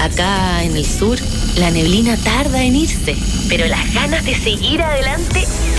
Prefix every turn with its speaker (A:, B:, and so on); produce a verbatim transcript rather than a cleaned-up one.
A: Acá en el sur, la neblina tarda en irse, pero las ganas de seguir adelante